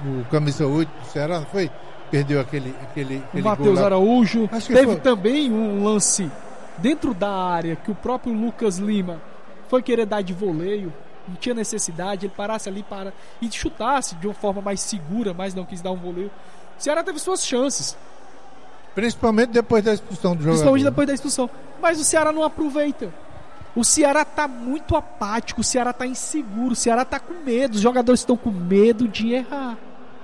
o camisa 8 do Ceará, não foi? Perdeu aquele o Matheus Araújo. Teve foi. Também um lance dentro da área que o próprio Lucas Lima foi querer dar de voleio. Não tinha necessidade, ele parasse ali e chutasse de uma forma mais segura, mas não quis dar um voleio. O Ceará teve suas chances. Principalmente depois da expulsão do jogador. Principalmente depois da expulsão. Mas o Ceará não aproveita. O Ceará está muito apático, o Ceará está inseguro, o Ceará está com medo, os jogadores estão com medo de errar.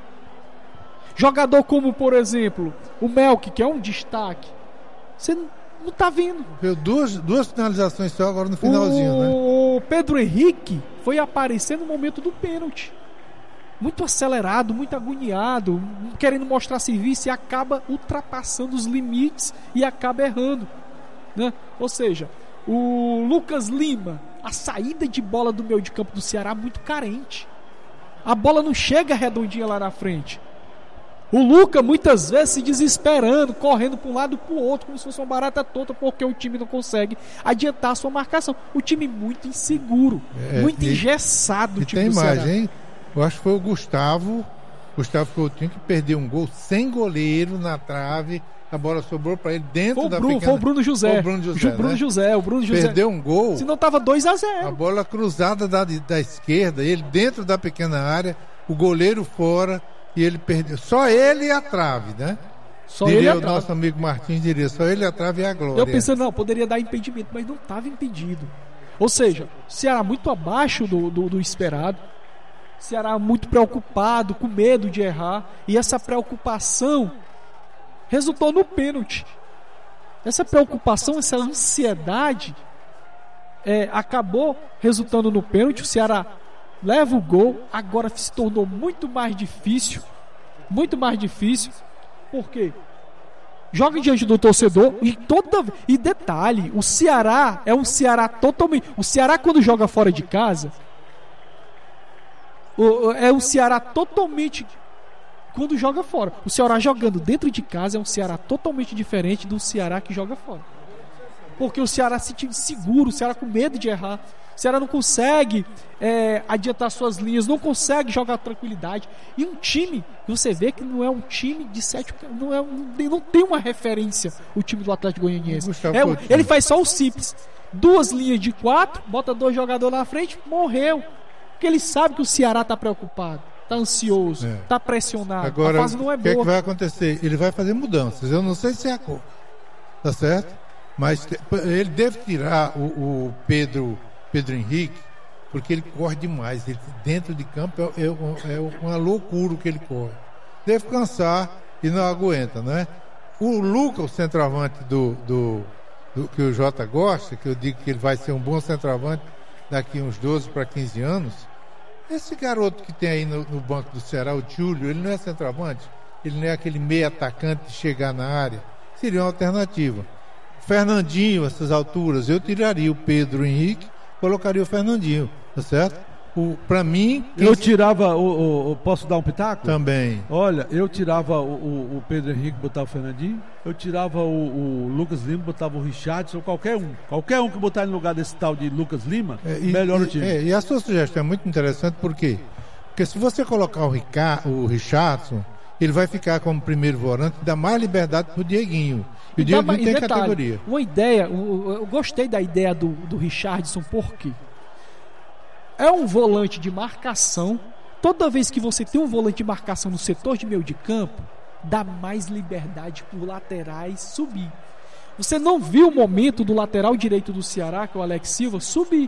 Jogador como, por exemplo, o Melk, que é um destaque, você não está vendo. Viu duas finalizações só agora no finalzinho, né? O Pedro Henrique foi aparecer no momento do pênalti. Muito acelerado, muito agoniado, querendo mostrar serviço e acaba ultrapassando os limites e acaba errando, né? Ou seja, o Lucas Lima, a saída de bola do meio de campo do Ceará muito carente. A bola não chega redondinha lá na frente. O Luca muitas vezes se desesperando, correndo para um lado e para o outro, como se fosse uma barata tonta, porque o time não consegue adiantar a sua marcação. O time muito inseguro, muito engessado. E tem mais, hein? Eu acho que foi o Gustavo Coutinho que perdeu um gol sem goleiro na trave. A bola sobrou para ele dentro da pequena... Foi o Bruno José. O Bruno José. Perdeu um gol. Se não estava 2-0. A bola cruzada da esquerda, ele dentro da pequena área, o goleiro fora e ele perdeu. Só ele e a trave, né? O nosso amigo Martins diria, só ele e a trave e a glória. Eu pensei, não, poderia dar impedimento, mas não estava impedido. Ou seja, o Ceará muito abaixo do esperado. Ceará muito preocupado, com medo de errar, e essa preocupação resultou no pênalti. Essa preocupação, essa ansiedade acabou resultando no pênalti. O Ceará leva o gol, agora se tornou muito mais difícil, porque joga diante do torcedor e detalhe, o Ceará é um Ceará totalmente... O Ceará quando joga fora de casa é um Ceará totalmente quando joga fora. O Ceará jogando dentro de casa é um Ceará totalmente diferente do Ceará que joga fora. Porque o Ceará se sente inseguro, o Ceará com medo de errar. O Ceará não consegue adiantar suas linhas, não consegue jogar tranquilidade. E um time, você vê que não é um time de 7, não tem uma referência o time do Atlético Goianiense. Ele faz só o simples. 2 linhas de 4, bota 2 jogadores na frente, morreu. Porque ele sabe que o Ceará está preocupado, está ansioso, está pressionado. Agora, a fase não é boa. O que vai acontecer? Ele vai fazer mudanças. Eu não sei se é a cor, tá certo? Mas ele deve tirar o Pedro Henrique, porque ele corre demais. Ele, dentro de campo é uma loucura o que ele corre. Deve cansar e não aguenta, né? O Lucas, o centroavante do que o Jota gosta, que eu digo que ele vai ser um bom centroavante daqui uns 12 para 15 anos. Esse garoto que tem aí no banco do Ceará, o Júlio, ele não é centroavante, ele não é aquele meio atacante de chegar na área. Seria uma alternativa. Fernandinho, essas alturas, eu tiraria o Pedro Henrique, colocaria o Fernandinho, tá certo? Para mim... Eu tirava posso dar um pitaco? Também. Olha, eu tirava o Pedro Henrique, botava o Fernandinho, eu tirava o Lucas Lima, botava o Richardson, qualquer um que botar no lugar desse tal de Lucas Lima, melhora o time. E a sua sugestão é muito interessante, por quê? Porque se você colocar o Richardson, ele vai ficar como primeiro volante, dá mais liberdade pro Dieguinho. E o Dieguinho tem detalhe, categoria. Uma ideia, eu gostei da ideia do Richardson, por quê? É um volante de marcação. Toda vez que você tem um volante de marcação no setor de meio de campo, dá mais liberdade para os laterais subir. Você não viu o momento do lateral direito do Ceará, que é o Alex Silva, subir.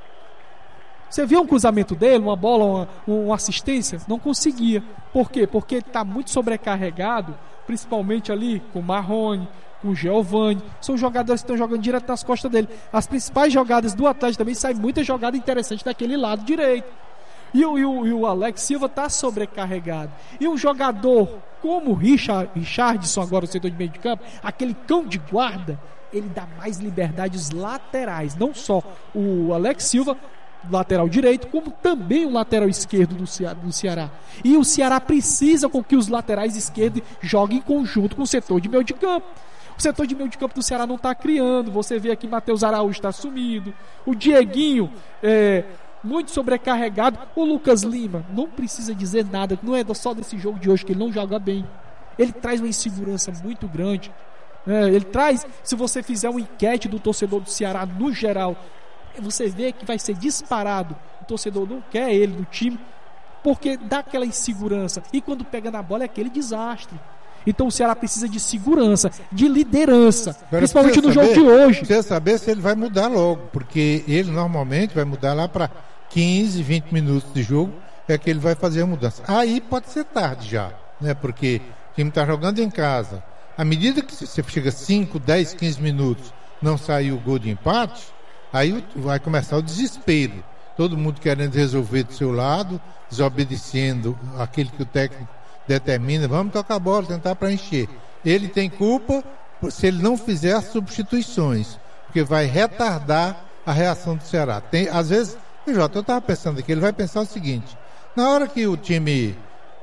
Você viu um cruzamento dele, uma bola, uma assistência? Não conseguia. Por quê? Porque ele está muito sobrecarregado, principalmente ali com o Marrone, com o Giovani. São jogadores que estão jogando direto nas costas dele. As principais jogadas do Atlético também saem muita jogada interessante daquele lado direito. E o Alex Silva está sobrecarregado. E um jogador como o Richardson, agora o setor de meio de campo, aquele cão de guarda, ele dá mais liberdade aos laterais. Não só o Alex Silva, lateral direito, como também o lateral esquerdo do Ceará. E o Ceará precisa com que os laterais esquerdos joguem em conjunto com o setor de meio de campo. O setor de meio de campo do Ceará não está criando. Você vê aqui Matheus Araújo está sumido. O Dieguinho muito sobrecarregado. O Lucas Lima não precisa dizer nada, não é só desse jogo de hoje que ele não joga bem. Ele traz uma insegurança muito grande. Ele traz, se você fizer uma enquete do torcedor do Ceará no geral, você vê que vai ser disparado. O torcedor não quer ele no time, porque dá aquela insegurança. E quando pega na bola é aquele desastre. Então o Ceará precisa de segurança, de liderança, agora, principalmente no jogo de hoje. Precisa saber se ele vai mudar logo, porque ele normalmente vai mudar lá para 15, 20 minutos de jogo, é que ele vai fazer a mudança. Aí pode ser tarde já, né? Porque o time está jogando em casa. À medida que você chega 5, 10, 15 minutos, não sair o gol de empate, aí vai começar o desespero. Todo mundo querendo resolver do seu lado, desobedecendo aquele que o técnico determina, vamos tocar a bola, tentar preencher. Ele tem culpa se ele não fizer as substituições, porque vai retardar a reação do Ceará. Às vezes, eu estava pensando aqui, ele vai pensar o seguinte: na hora que o time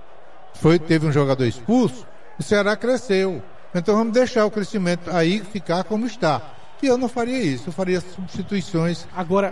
teve um jogador expulso, o Ceará cresceu, então vamos deixar o crescimento aí ficar como está. E eu não faria isso, eu faria substituições. Agora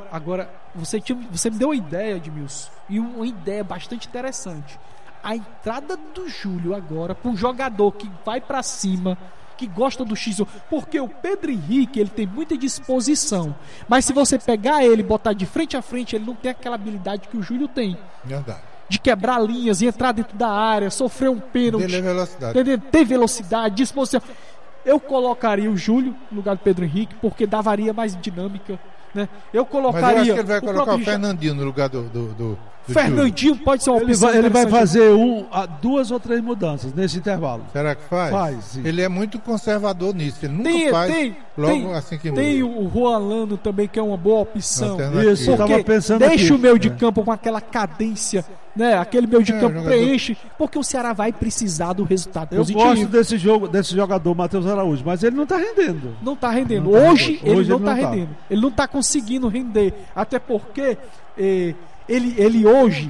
você me deu uma ideia, Edmilson, e uma ideia bastante interessante. A entrada do Júlio agora para um jogador que vai para cima, que gosta do X1, porque o Pedro Henrique ele tem muita disposição, mas se você pegar ele e botar de frente a frente, ele não tem aquela habilidade que o Júlio tem. Verdade. De quebrar linhas e entrar dentro da área, sofrer um pênalti, ter velocidade, disposição. Eu colocaria o Júlio no lugar do Pedro Henrique, porque daria mais dinâmica, né? Eu colocaria. Mas eu acho que ele vai colocar o Fernandinho no lugar do Fernandinho Júlio. Pode ser uma opção. Ele vai fazer 2 ou 3 mudanças nesse intervalo. Será que faz? Faz, sim. Ele é muito conservador nisso. Ele nunca faz assim que muda. Tem o Juan Lano também, que é uma boa opção. Isso, eu tava pensando deixa aqui. O meio de campo com aquela cadência, né? Aquele meio de campo preenche, porque o Ceará vai precisar do resultado positivo. Eu gosto desse jogador, Matheus Araújo, mas ele não está rendendo. Não está rendendo. Hoje ele não está rendendo. Ele não está conseguindo render. Até porque ele hoje,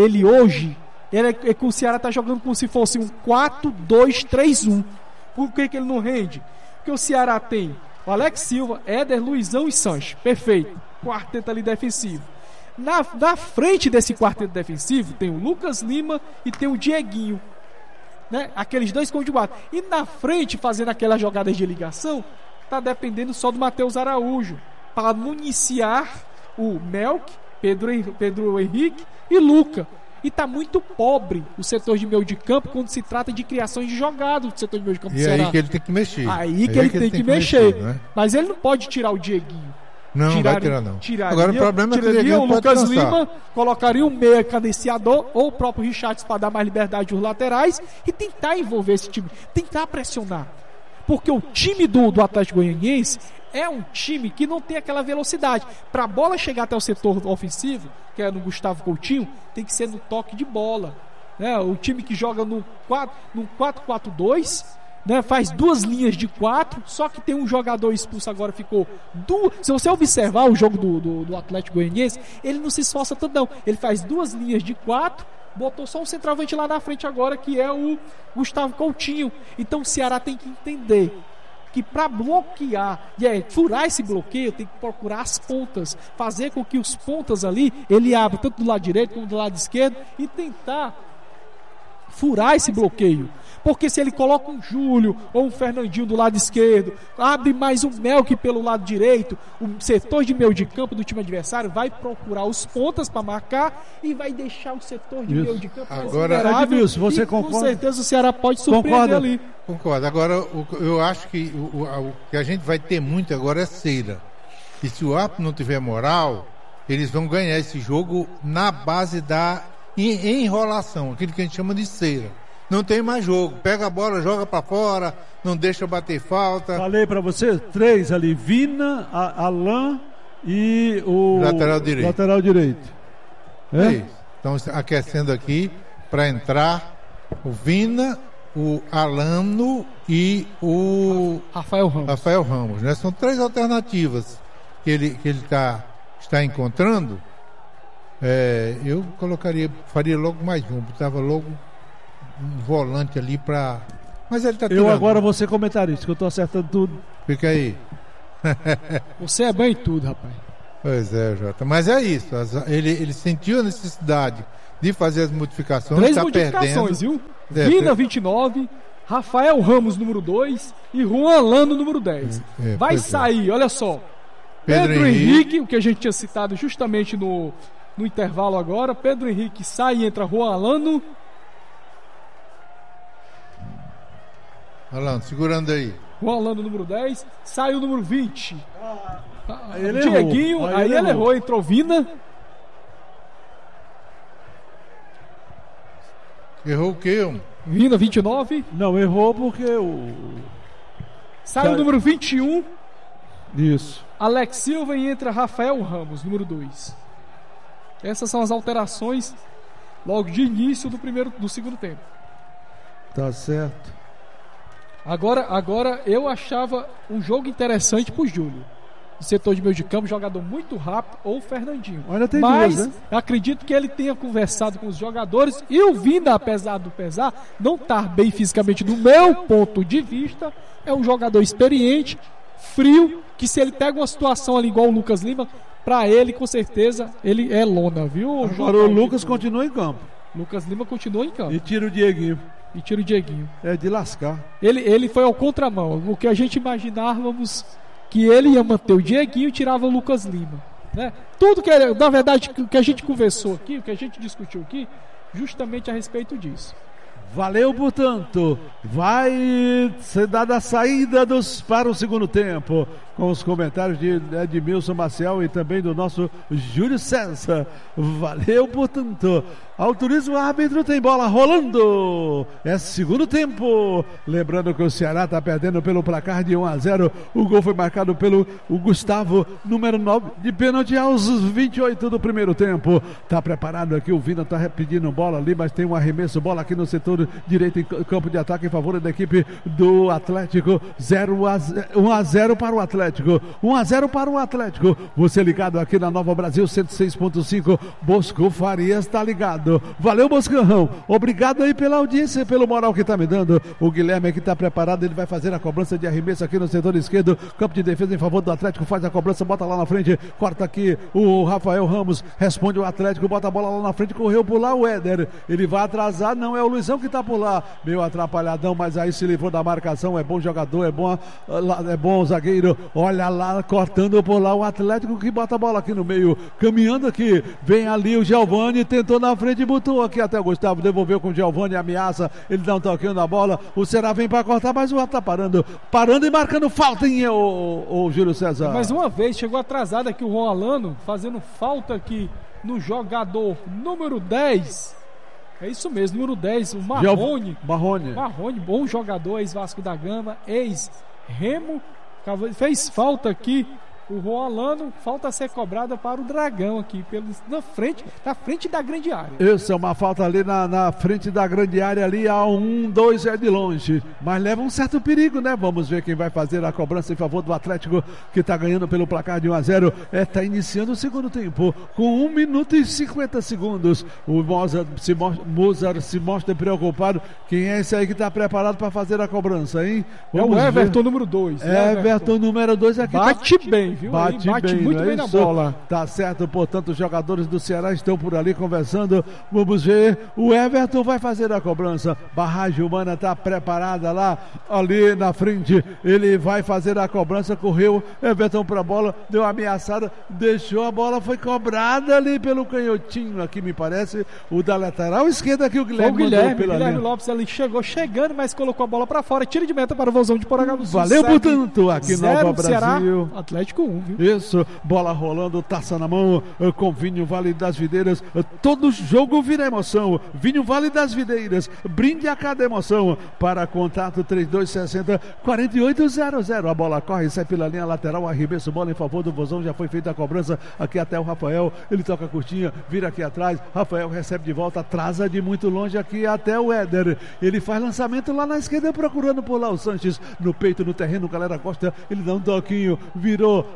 o Ceará está jogando como se fosse um 4-2-3-1. Por que ele não rende? Porque o Ceará tem o Alex Silva, Éder, Luizão e Sanches. Perfeito. Quarteto ali defensivo. Na frente desse quarteto defensivo tem o Lucas Lima e tem o Dieguinho, né? Aqueles dois conjugados. E na frente, fazendo aquelas jogadas de ligação, está dependendo só do Matheus Araújo para municiar o Melk, Pedro Henrique e Luca. E está muito pobre o setor de meio de campo quando se trata de criações de jogada do setor de meio de campo do Ceará. Aí que ele tem que mexer. Aí que ele tem que mexer. Né? Mas ele não pode tirar o Dieguinho. Não, vai tirar não. Agora o problema é que o Lucas Lima colocaria um meia cadenciador ou o próprio Richards para dar mais liberdade aos laterais e tentar envolver esse time, tentar pressionar. Porque o time do Atlético Goianiense é um time que não tem aquela velocidade. Para a bola chegar até o setor ofensivo, que é no Gustavo Coutinho, tem que ser no toque de bola. Né? O time que joga no 4-4-2, né? Faz 2 linhas de 4, só que tem um jogador expulso agora, ficou se você observar o jogo do Atlético Goianiense, ele não se esforça tanto não, ele faz 2 linhas de 4, botou só um centroavante lá na frente agora, que é o Gustavo Coutinho. Então o Ceará tem que entender que para bloquear, furar esse bloqueio, tem que procurar as pontas, fazer com que os pontas ali, ele abra tanto do lado direito como do lado esquerdo e tentar furar esse bloqueio. Porque se ele coloca um Júlio ou um Fernandinho do lado esquerdo, abre mais um Melk pelo lado direito, o setor de meio de campo do time adversário vai procurar os pontas para marcar e vai deixar o setor de meio de campo mais vulnerável. Você concorda? Com certeza o Ceará pode surpreender ali. Concordo. Agora, eu acho que o que a gente vai ter muito agora é cera. E se o árbitro não tiver moral, eles vão ganhar esse jogo na base da enrolação, aquilo que a gente chama de cera. Não tem mais jogo. Pega a bola, joga pra fora, não deixa bater falta. Falei pra você, 3 ali, Vina, Alain e o lateral direito. É isso. Então, aquecendo aqui para entrar o Vina, o Alano e o Rafael Ramos, né? São 3 alternativas que ele está encontrando. Eu faria logo mais um, botava logo um volante ali para. Mas ele tá tirando. Eu agora vou ser comentarista, que eu tô acertando tudo. Fica aí. Você é bem em tudo, rapaz. Pois é, Jota. Mas é isso. Ele sentiu a necessidade de fazer as modificações. 3 modificações, viu? Vina, 29, Rafael Ramos, número 2 e Juan Lano, número 10. Vai sair, olha só. Pedro Henrique, o que a gente tinha citado justamente no intervalo agora. Pedro Henrique sai e entra Juan Lano. Alano, segurando aí. Juan Lano, número 10. Sai o número 20. Ele Dieguinho, errou. aí ele errou, entrou Vina. Errou o quê? Vina, 29. Não, errou porque o... Sai o número 21. Isso. Alex Silva e entra Rafael Ramos, número 2. Essas são as alterações logo de início do segundo tempo. Tá certo. Agora eu achava um jogo interessante pro Júlio. No setor de meio de campo, jogador muito rápido, ou o Fernandinho. Olha, tem mas duas, né? Acredito que ele tenha conversado com os jogadores e o Vina, apesar do pesar, não estar bem fisicamente do meu ponto de vista, é um jogador experiente, frio, que se ele pega uma situação ali igual o Lucas Lima, pra ele, com certeza, ele é lona, viu? Agora o Lucas continua em campo. Lucas Lima continua em campo. E tira o Dieguinho. É de lascar. Ele foi ao contramão. O que a gente imaginávamos que ele ia manter o Dieguinho e tirava o Lucas Lima, né? Tudo que, na verdade, que a gente conversou aqui, o que a gente discutiu aqui, justamente a respeito disso. Valeu, portanto, vai ser dada a saída para o segundo tempo, com os comentários de Edmilson Maciel e também do nosso Júlio César. Valeu, portanto. Autoriza o árbitro, tem bola rolando. É segundo tempo. Lembrando que o Ceará está perdendo pelo placar de 1-0. O gol foi marcado pelo Gustavo, número 9, de pênalti aos 28 do primeiro tempo. Está preparado aqui, o Vina está pedindo bola ali, mas tem um arremesso, bola aqui no setor direito em campo de ataque em favor da equipe do Atlético. 1-0 para o Atlético. 1-0 para o Atlético. Você ligado aqui na Nova Brasil 106.5. Bosco Farias está ligado. Valeu, Boscão. Obrigado aí pela audiência, pelo moral que tá me dando. O Guilherme aqui tá preparado, ele vai fazer a cobrança de arremesso aqui no setor esquerdo. Campo de defesa em favor do Atlético, faz a cobrança, bota lá na frente, corta aqui o Rafael Ramos, responde o Atlético, bota a bola lá na frente, correu por lá o Éder. Ele vai atrasar, não é o Luizão que tá por lá. Meio atrapalhadão, mas aí se livrou da marcação, é bom jogador, é bom zagueiro. Olha lá, cortando por lá o Atlético que bota a bola aqui no meio, caminhando aqui, vem ali o Giovani, tentou na frente, botou aqui até o Gustavo, devolveu com o Giovani, ameaça, ele dá um toquinho na bola, o Ceará vem para cortar, mas o outro tá parando e marcando falta em o Júlio César. Mais uma vez, chegou atrasado aqui o Juan Lano, fazendo falta aqui no jogador número 10, é isso mesmo, número 10, o Marrone, bom jogador, ex-Vasco da Gama, ex-Remo, fez falta aqui. O Juan Lano, falta a ser cobrada para o Dragão aqui, na frente da grande área. Isso, é uma falta ali na frente da grande área, ali a 1-2 é de longe, mas leva um certo perigo, né? Vamos ver quem vai fazer a cobrança em favor do Atlético, que está ganhando pelo placar de 1-0. Está iniciando o segundo tempo, com 1 minuto e 50 segundos. O Mozart se mostra preocupado. Quem é esse aí que está preparado para fazer a cobrança, hein? Vamos é o Everton, ver. Número 2. Everton, número 2 aqui. Bate bem. Bate muito bem na bola. Tá certo, portanto, os jogadores do Ceará estão por ali conversando. Vamos ver. O Everton vai fazer a cobrança. Barragem Humana está preparada lá, ali na frente. Ele vai fazer a cobrança. Correu Everton para a bola, deu uma ameaçada, deixou a bola, foi cobrada ali pelo canhotinho. Aqui me parece o da lateral esquerda aqui. O Guilherme Lopes ali chegando, mas colocou a bola para fora. Tira de meta para o Vozão de Porangaba-do-Sul. Valeu, portanto, aqui no Nova Brasil. Ceará, Atlético 1, viu? Isso, bola rolando, taça na mão, com Vinho Vale das Videiras. Todo jogo vira emoção. Vinho Vale das Videiras, brinde a cada emoção. Para contato 3260-4800. A bola corre, sai pela linha lateral, arremesso, bola em favor do Vozão. Já foi feita a cobrança aqui até o Rafael. Ele toca a curtinha, vira aqui atrás. Rafael recebe de volta, atrasa de muito longe aqui até o Éder. Ele faz lançamento lá na esquerda, procurando por lá o Sanches. No peito, no terreno, galera Costa. Ele dá um toquinho, virou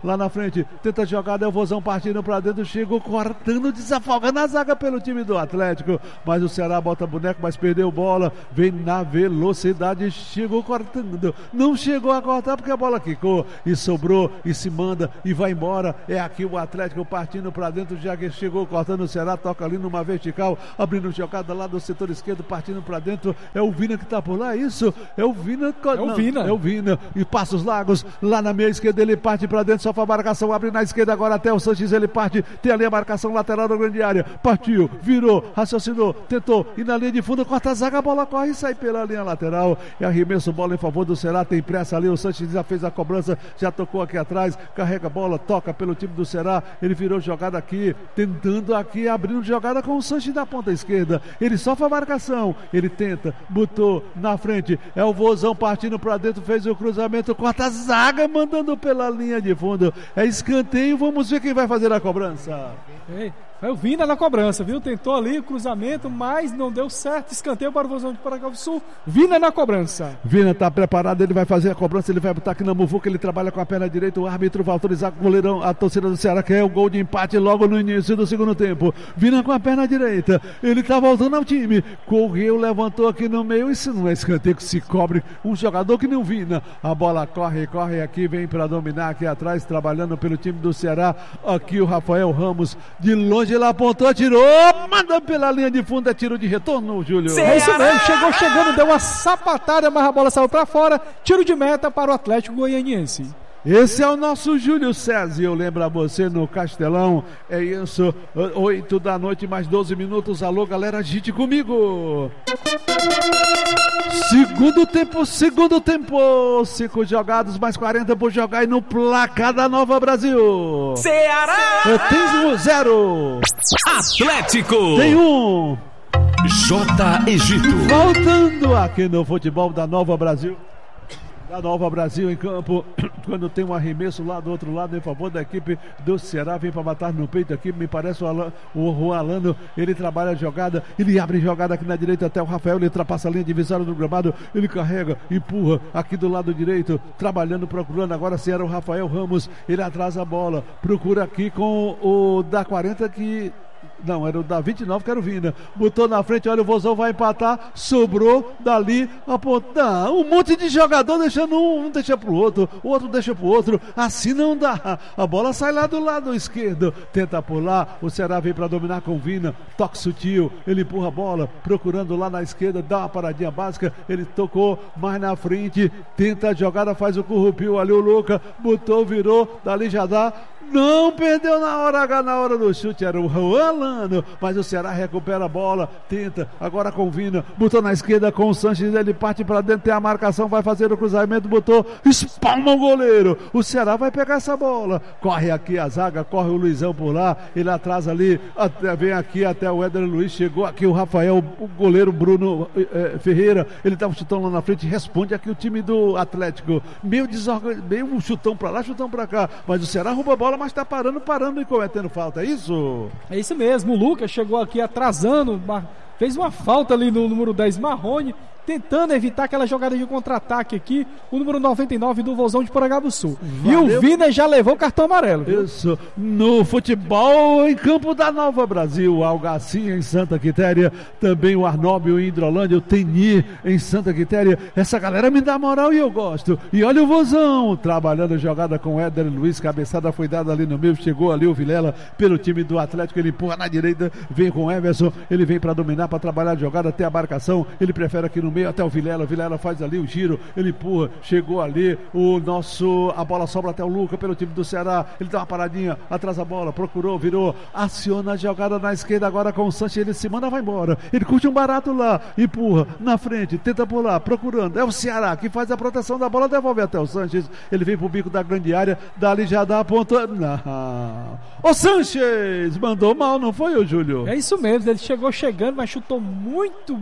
lá na frente, tenta a jogada, é o Vozão partindo pra dentro, chegou cortando, desafogando a zaga pelo time do Atlético, mas o Ceará bota boneco, mas perdeu bola, vem na velocidade, chegou cortando, não chegou a cortar porque a bola quicou e sobrou e se manda e vai embora. É aqui o Atlético partindo pra dentro, já que chegou cortando o Ceará, toca ali numa vertical, abrindo jogada lá do setor esquerdo, partindo pra dentro, é o Vina que tá por lá, é isso? É o Vina, é o Vina, e passa os Lagos, lá na meia esquerda ele parte pra dentro, só a marcação, abre na esquerda agora até o Sanches, ele parte, tem ali a marcação lateral da grande área, partiu, virou, raciocinou, tentou, e na linha de fundo, corta a zaga, a bola corre e sai pela linha lateral, e arremesso bola em favor do Ceará, tem pressa ali, o Sanches já fez a cobrança, já tocou aqui atrás, carrega a bola, toca pelo time do Ceará, ele virou jogada aqui, tentando aqui, abrindo jogada com o Sanches da ponta esquerda, ele sofre a marcação, ele tenta, botou na frente, é o Vozão partindo pra dentro, fez o cruzamento, corta a zaga, mandando pela linha de fundo, é escanteio, vamos ver quem vai fazer a cobrança. É o Vina na cobrança, viu? Tentou ali o cruzamento, mas não deu certo. Escanteio para o Vozão de Paraguaçu. Vina na cobrança. Vina está preparado, ele vai fazer a cobrança, ele vai botar aqui na muvuca, ele trabalha com a perna direita, o árbitro vai autorizar o goleirão, a torcida do Ceará quer o gol de empate logo no início do segundo tempo. Vina com a perna direita, ele está voltando ao time, correu, levantou aqui no meio, isso não é escanteio que se cobre, um jogador que não Vina. A bola corre aqui, vem para dominar aqui atrás, trabalhando pelo time do Ceará. Aqui o Rafael Ramos, de longe ele apontou, atirou, manda pela linha de fundo, é tiro de retorno, Júlio. É isso mesmo, chegou chegando, deu uma sapatada, mas a bola saiu pra fora, tiro de meta para o Atlético Goianiense. Esse é o nosso Júlio César, eu lembro a você no Castelão, é isso, 8 da noite, mais 12 minutos, alô galera, agite comigo. Segundo tempo, 5 jogados, mais 40 por jogar e no placar da Nova Brasil. Ceará! Tem 0. Atlético! Tem 1. J. Egito. Voltando aqui no futebol da Nova Brasil. Da Nova Brasil em campo, quando tem um arremesso lá do outro lado em favor da equipe do Ceará, vem para matar no peito aqui, me parece o Juan Alano, ele trabalha a jogada, ele abre jogada aqui na direita até o Rafael, ele ultrapassa a linha divisória do gramado, ele carrega, empurra aqui do lado direito, trabalhando, procurando, agora se era o Rafael Ramos, ele atrasa a bola, procura aqui com o da 40 que... Não, era o da 29 que era o Vina. Botou na frente, olha, o Vozão vai empatar. Sobrou dali, apontar. Um monte de jogador deixando um deixa pro outro, o outro deixa pro outro. Assim não dá. A bola sai lá do lado esquerdo. Tenta pular. O Ceará vem para dominar com o Vina. Toque sutil. Ele empurra a bola, procurando lá na esquerda. Dá uma paradinha básica. Ele tocou mais na frente. Tenta a jogada, faz o currupio ali. O Luca botou, virou. Dali já dá. Não perdeu na hora H, na hora do chute, era o Juan Alano, mas o Ceará recupera a bola, tenta, agora com o Vina, botou na esquerda com o Sanches, ele parte para dentro, tem a marcação, vai fazer o cruzamento, botou, espalma o goleiro, o Ceará vai pegar essa bola, corre aqui a zaga, corre o Luizão por lá, ele atrasa ali, vem aqui até o Éder Luiz, chegou aqui o Rafael, o goleiro Bruno Ferreira, ele dá um chutão lá na frente, responde aqui o time do Atlético, meio um chutão para lá, chutão para cá, mas o Ceará rouba a bola, mas tá parando e cometendo falta, é isso? É isso mesmo, o Lucas chegou aqui atrasando, fez uma falta ali no número 10, Marrone, tentando evitar aquela jogada de contra-ataque aqui, o número 99 do Vozão de Paraguaçu. E o Vina já levou o cartão amarelo. Viu? Isso, no futebol em campo da Nova Brasil, Algacinha em Santa Quitéria, também o Arnóbio em Hidrolândia, o Teni em Santa Quitéria, essa galera me dá moral e eu gosto. E olha o Vozão, trabalhando jogada com o Éder Luiz, cabeçada foi dada ali no meio, chegou ali o Vilela pelo time do Atlético, ele empurra na direita, vem com o Everson, ele vem para dominar, para trabalhar a jogada até a marcação, ele prefere aqui no meio até o Vilela faz ali o giro, ele empurra, chegou ali, a bola sobra até o Luca pelo time do Ceará, ele dá uma paradinha, atrás a bola, procurou, virou, aciona a jogada na esquerda agora com o Sanches, ele se manda, vai embora, ele curte um barato lá, empurra, na frente, tenta pular, procurando, é o Ceará que faz a proteção da bola, devolve até o Sanches, ele vem pro bico da grande área, dali já dá a ponta, não, o Sanches mandou mal, não foi o Júlio? É isso mesmo, ele chegou chegando, mas chutou muito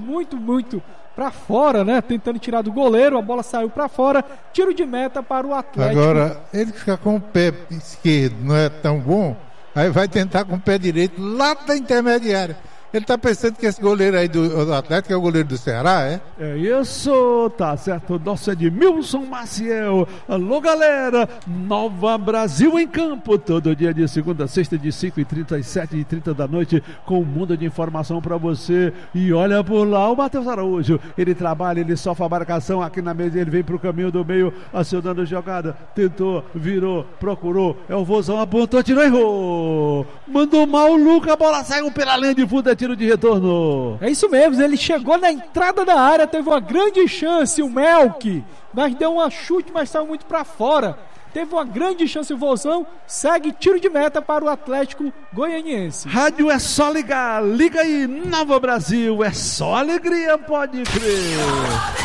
pra fora, né? Tentando tirar do goleiro, a bola saiu pra fora, tiro de meta para o Atlético. Agora, ele fica com o pé esquerdo, não é tão bom, aí vai tentar com o pé direito lá da intermediária. Ele tá pensando que esse goleiro aí do Atlético é o goleiro do Ceará, é? É isso, tá certo. Nosso Edmilson Maciel. Alô, galera. Nova Brasil em campo. Todo dia de segunda a sexta, de 5h30 às 7h30 da noite, com um mundo de informação pra você. E olha por lá o Matheus Araújo. Ele trabalha, ele sofre a marcação aqui na mesa. Ele vem pro caminho do meio, acionando jogada. Tentou, virou, procurou. É o Vozão, apontou, tirou, errou. Mandou mal o Luca, a bola saiu pela linha de fundo, é tiro de retorno. É isso mesmo, ele chegou na entrada da área, teve uma grande chance, o Melk, mas deu uma chute, mas saiu muito pra fora. Teve uma grande chance, o Vozão segue tiro de meta para o Atlético Goianiense. Rádio é só ligar, liga aí, Nova Brasil, é só alegria, pode crer.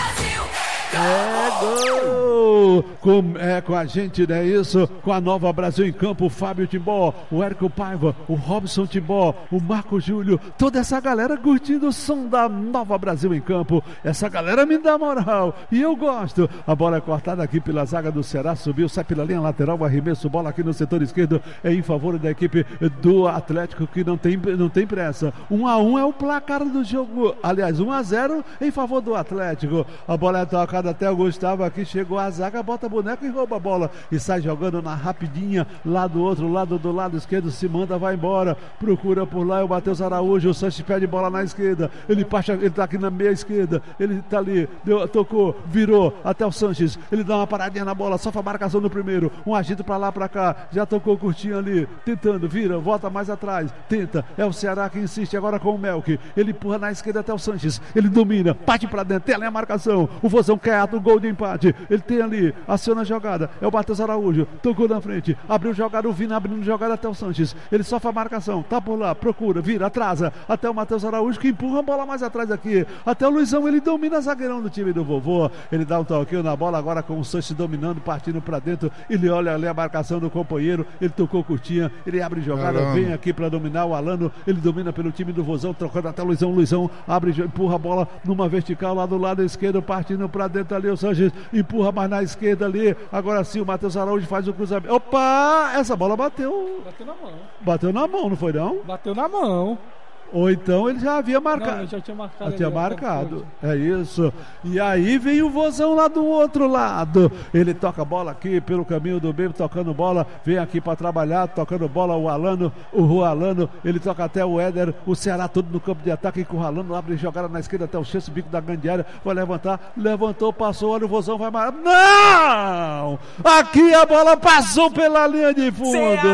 É gol! Com a gente, não é isso? Com a Nova Brasil em campo, o Fábio Timbó, o Érico Paiva, o Robson Timbó, o Marco Júlio, toda essa galera curtindo o som da Nova Brasil em campo. Essa galera me dá moral e eu gosto. A bola é cortada aqui pela zaga do Ceará, subiu, sai pela linha lateral, o arremesso, bola aqui no setor esquerdo, é em favor da equipe do Atlético, que não tem pressa. 1-1 é o placar do jogo, aliás, 1-0 em favor do Atlético. A bola é tocada até o Gustavo, aqui chegou a zaga, bota boneco e rouba a bola e sai jogando na rapidinha lá do outro lado, do lado esquerdo, se manda, vai embora, procura por lá, é o Matheus Araújo, o Sanches pede bola na esquerda, ele tá aqui na meia esquerda, ele tá ali, tocou, virou até o Sanches, ele dá uma paradinha na bola, sofre a marcação no primeiro, um agito pra lá, pra cá, já tocou curtinho ali, tentando, vira, volta mais atrás, tenta, é o Ceará que insiste agora com o Melk, ele empurra na esquerda até o Sanches, ele domina, parte pra dentro, tem ali a marcação, o Vozão quer o gol de empate, ele tem ali, aciona a jogada, é o Matheus Araújo, tocou na frente, abriu jogada, o Vina abrindo jogada até o Sanches, ele sofre a marcação, tá por lá, procura, vira, atrasa, até o Matheus Araújo que empurra a bola mais atrás aqui, até o Luizão, ele domina zagueirão do time do vovô, ele dá um toquinho na bola agora com o Sanches dominando, partindo pra dentro, ele olha ali a marcação do companheiro, ele tocou curtinha, ele abre jogada, vem aqui pra dominar o Alano, ele domina pelo time do Vozão, trocando até o Luizão abre, empurra a bola numa vertical lá do lado esquerdo, partindo pra dentro ali, o Sanches empurra mais na esquerda ali, agora sim o Matheus Araújo faz o cruzamento, opa, essa bola bateu na mão, não foi não? Bateu na mão. Ou então ele já havia marcado. Não, ele já tinha marcado. Já tinha marcado. É isso. E aí vem o Vozão lá do outro lado. Ele toca a bola aqui pelo caminho do meio, tocando bola. Vem aqui para trabalhar, tocando bola o Alano. Ele toca até o Éder. O Ceará todo no campo de ataque, encurralando. Abre jogada na esquerda até o Chance, bico da grande área. Vai levantar. Levantou, passou. Olha o Vozão, vai marcar. Não! Aqui a bola passou pela linha de fundo.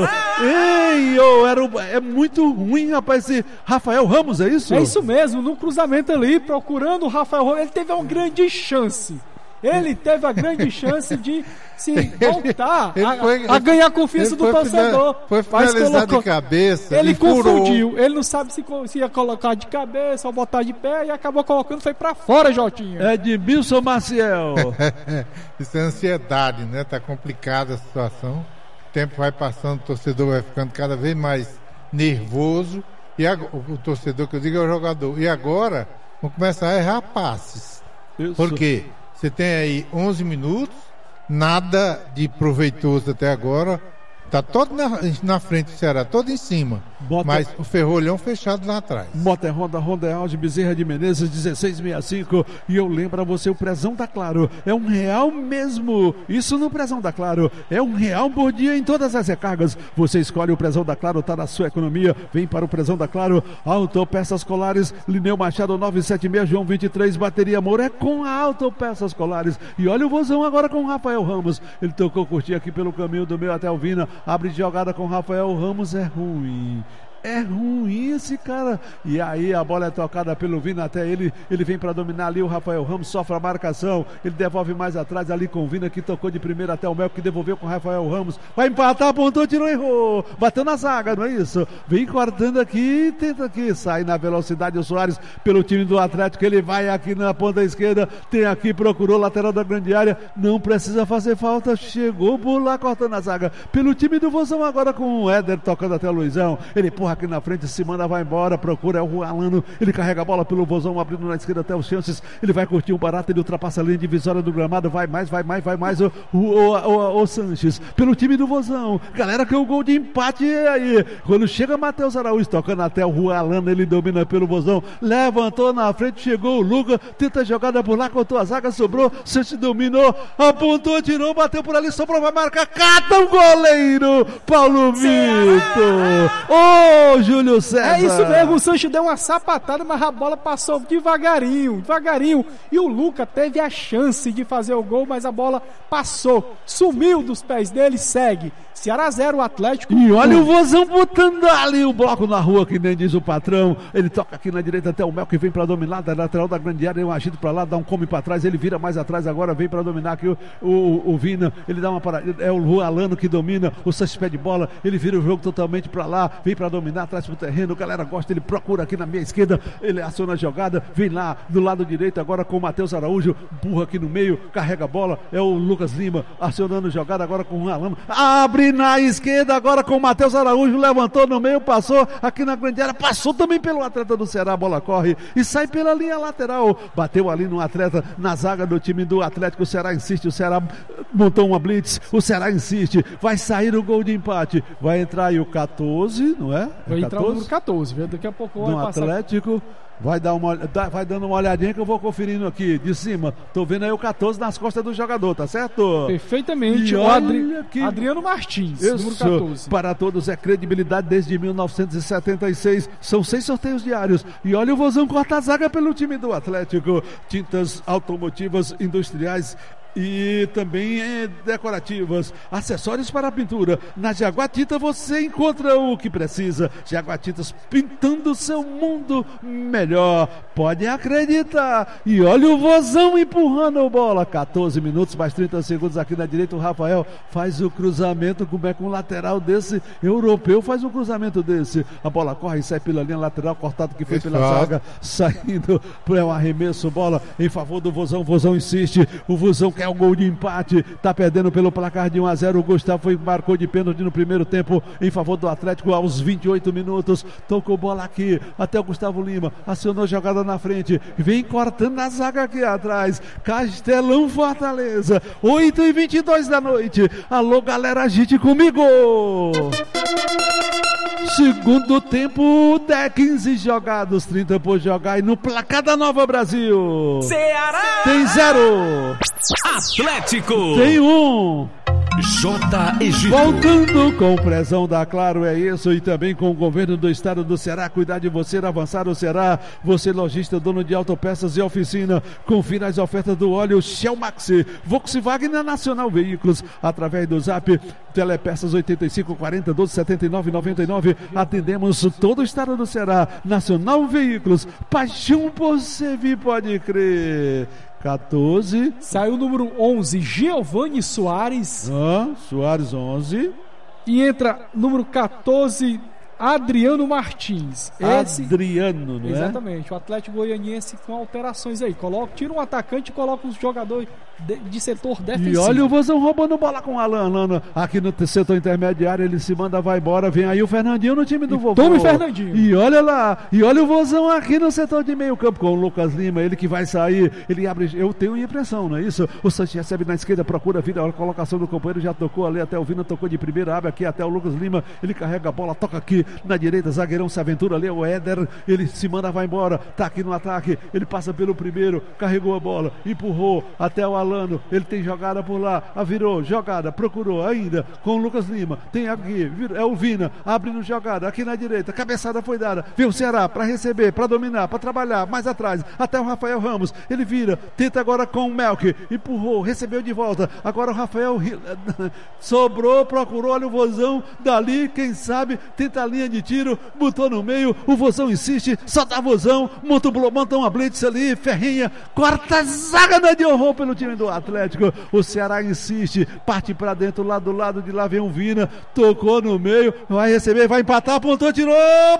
Ei, é muito ruim, rapaz, esse Rafael Ramos, é isso? É isso mesmo, no cruzamento ali, procurando o Rafael Ramos, ele teve uma grande chance. Ele teve a grande chance de se voltar a ganhar a confiança do torcedor. Foi finalizado de cabeça. Ele confundiu. Ele não sabe se ia colocar de cabeça ou botar de pé e acabou colocando, foi pra fora, Jotinha. É de Edmilson Maciel. Isso é ansiedade, né? Tá complicada a situação. O tempo vai passando, o torcedor vai ficando cada vez mais nervoso. E o torcedor que eu digo é o jogador. E agora vão começar a errar passes. Isso. Por quê? Você tem aí 11 minutos, nada de proveitoso até agora. Tá todo na frente do Ceará, todo em cima. Mas o ferrolhão fechado lá atrás. Bota Honda Alde Bezerra de Menezes 1665. E eu lembro a você, o Prezão da Claro é R$1 mesmo. Isso no Prezão da Claro é R$1 por dia em todas as recargas. Você escolhe o Prezão da Claro, tá na sua economia. Vem para o Prezão da Claro. Autopeças Colares, Lineu Machado 976, João 23, Bateria Amor. É com a Autopeças Colares. E olha o Vozão agora com o Rafael Ramos. Ele tocou curtir aqui pelo caminho do meio até o Vina. Abre jogada com Rafael Ramos, é ruim. É ruim esse cara. E aí a bola é tocada pelo Vina até ele. Ele vem para dominar ali. O Rafael Ramos sofre a marcação. Ele devolve mais atrás ali com o Vina, que tocou de primeira até o Mel, que devolveu com o Rafael Ramos. Vai empatar, apontou, tirou, errou. Bateu na zaga, não é isso? Vem cortando aqui, tenta aqui. Sai na velocidade o Soares pelo time do Atlético. Ele vai aqui na ponta esquerda. Tem aqui, procurou lateral da grande área. Não precisa fazer falta. Chegou por lá cortando a zaga. Pelo time do Vozão agora com o Éder tocando até o Luizão. Ele empurra corre aqui na frente, se manda, vai embora, procura, é o Alano, ele carrega a bola pelo Vozão, abrindo na esquerda até os chances, ele vai curtir um barato, ele ultrapassa a linha divisória do gramado, vai mais, o Sanches, pelo time do Vozão, galera, que é o gol de empate aí, quando chega Matheus Araújo, tocando até o Alano, ele domina pelo Vozão, levantou na frente, chegou o Luca, tenta a jogada por lá, contou a zaga, sobrou, Sanches dominou, apontou, tirou, bateu por ali, sobrou, vai marcar, cata o goleiro, Paulo Vitor, ô Júlio César. É isso mesmo, o Sanches deu uma sapatada, mas a bola passou devagarinho, e o Luca teve a chance de fazer o gol, mas a bola passou, sumiu dos pés dele, segue, Ceará 0, o Atlético. E olha o Vozão botando ali o bloco na rua, que nem diz o patrão, ele toca aqui na direita até o Mel, que vem pra dominar, da lateral da grande área, um agito pra lá, dá um come pra trás, ele vira mais atrás agora, vem pra dominar aqui o Vina, ele dá uma parada, é o Alano que domina, o Sanches pede bola, ele vira o jogo totalmente pra lá, vem pra dominar, atrás pro terreno, a galera gosta, ele procura aqui na meia esquerda, ele aciona a jogada, vem lá do lado direito agora com o Matheus Araújo, empurra aqui no meio, carrega a bola, é o Lucas Lima acionando a jogada agora com o Alano, abre na esquerda agora com o Matheus Araújo, levantou no meio, passou aqui na grande área, passou também pelo atleta do Ceará, a bola corre e sai pela linha lateral, bateu ali no atleta, na zaga do time do Atlético, o Ceará insiste, o Ceará montou uma blitz, o Ceará insiste, vai sair o gol de empate, vai entrar aí o 14, não é? Vai entrar o número 14, viu? Daqui a pouco vai passar. Atlético, vai dando uma olhadinha que eu vou conferindo aqui de cima, tô vendo aí o 14 nas costas do jogador, tá certo? Perfeitamente, o Adriano Martins, número 14. Para todos é credibilidade desde 1976, são 6 sorteios diários, e olha o Vozão corta a zaga pelo time do Atlético, tintas automotivas industriais e também decorativas, acessórios para a pintura. Na Jaguatita você encontra o que precisa. Jaguatitas, pintando o seu mundo melhor, pode acreditar. E olha o Vozão empurrando a bola, 14 minutos mais 30 segundos aqui na direita, o Rafael faz o cruzamento, como é que um lateral desse europeu faz um cruzamento desse, a bola corre e sai pela linha lateral, cortado que foi pela zaga, saindo para o arremesso, bola em favor do Vozão, o Vozão insiste, o Vozão quer o gol de empate, tá perdendo pelo placar de 1-0, o Gustavo marcou de pênalti no primeiro tempo em favor do Atlético aos 28 minutos, tocou bola aqui até o Gustavo Lima, acionou jogada na frente, vem cortando a zaga aqui atrás, Castelão Fortaleza, 8h22 da noite, alô galera, agite comigo! Segundo tempo, 15 jogados, 30 por jogar, e no placar da Nova Brasil Ceará tem 0, Atlético tem 1. J. Egito. Voltando com pressão da Claro, é isso, e também com o governo do estado do Ceará, cuidar de você, avançar o Ceará, você lojista, dono de autopeças e oficina, confira as ofertas do óleo Shell Maxi, Volkswagen Nacional Veículos, através do Zap, Telepeças 8540 1279 99, atendemos todo o estado do Ceará, Nacional Veículos, paixão por servir, pode crer. 14. Saiu o número 11, Giovanni Soares. Soares 11. E entra número 14, Adriano Martins. Adriano, não é? Exatamente, o Atlético Goianiense com alterações aí. Tira um atacante e coloca um jogador de setor defensivo. E olha o Vozão roubando bola com o Alan aqui no setor intermediário, ele se manda, vai embora, vem aí o Fernandinho no time do Vovô. Tome Fernandinho. E olha lá, e olha o Vozão aqui no setor de meio campo com o Lucas Lima, ele que vai sair, ele abre, eu tenho impressão, não é isso? O Sanches recebe na esquerda, procura, vira a colocação do companheiro, já tocou ali até o Vina, tocou de primeira, abre aqui até o Lucas Lima, ele carrega a bola, toca aqui na direita, zagueirão se aventura ali, o Éder, ele se manda, vai embora, tá aqui no ataque, ele passa pelo primeiro, carregou a bola, empurrou até o Alano, ele tem jogada por lá, virou, jogada, procurou ainda com o Lucas Lima, tem aqui, é o Vina, abrindo jogada, aqui na direita, cabeçada foi dada, veio o Ceará para receber, para dominar, para trabalhar, mais atrás, até o Rafael Ramos, ele vira, tenta agora com o Melk, empurrou, recebeu de volta, agora o Rafael sobrou, procurou, olha o Vozão, dali, quem sabe, tenta a linha de tiro, botou no meio, o Vozão insiste, só dá Vozão, monta uma blitz ali, Ferrinha, corta a zaga de horror pelo time do Atlético, o Ceará insiste, parte pra dentro, lá do lado de lá vem o Vina, tocou no meio, vai receber, vai empatar, apontou, tirou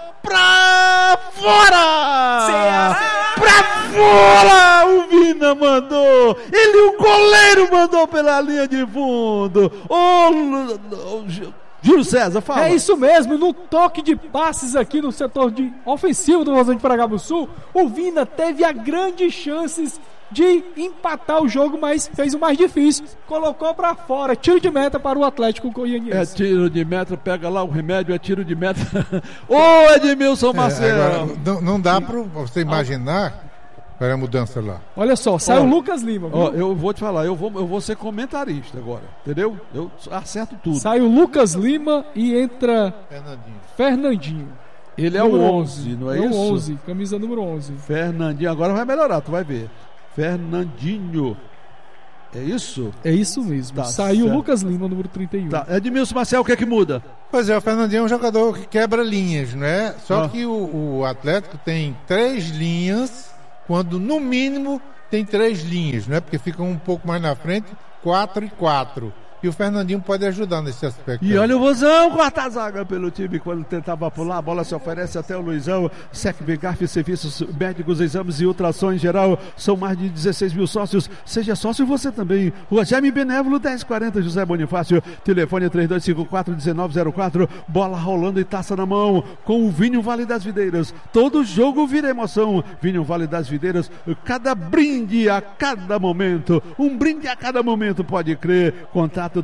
pra fora! Ceará! Pra fora! O Vina mandou, o goleiro mandou pela linha de fundo, Júlio César, fala. É isso mesmo, no toque de passes aqui no setor de ofensivo do Vozão de Paraguaçu, o Vina teve a grandes chances de empatar o jogo, mas fez o mais difícil, colocou pra fora, tiro de meta para o Atlético Goianiense. É tiro de meta, pega lá o remédio, é tiro de meta. Ô, Edmilson Marcelo. Agora, não dá pra você imaginar. Olha a mudança lá. Olha só, saiu o Lucas Lima. Viu? Eu vou te falar, eu vou ser comentarista agora, entendeu? Eu acerto tudo. Sai o Lucas Lima e entra Fernandinho. Ele é o 11, não é isso? O 11, camisa número 11. Fernandinho, agora vai melhorar, tu vai ver. Fernandinho. É isso? É isso mesmo. Tá saiu o certo. Lucas Lima, número 31. Tá. Edmilson Marcel, o que é que muda? Pois é, o Fernandinho é um jogador que quebra linhas, né? Só que o Atlético tem 3 linhas, quando no mínimo tem 3 linhas, né? Porque ficam um pouco mais na frente, 4 e 4. E o Fernandinho pode ajudar nesse aspecto. E olha o Vozão, quarta zaga pelo time, quando tentava pular, a bola se oferece até o Luizão. SecVegarf, serviços médicos, exames e ultrassom em geral, são mais de 16 mil sócios. Seja sócio você também. Rua Jaime Benévolo, 1040, José Bonifácio, telefone 3254-1904, bola rolando e taça na mão, com o Vinho Vale das Videiras. Todo jogo vira emoção. Vinho Vale das Videiras, cada brinde a cada momento, um brinde a cada momento, pode crer. Contato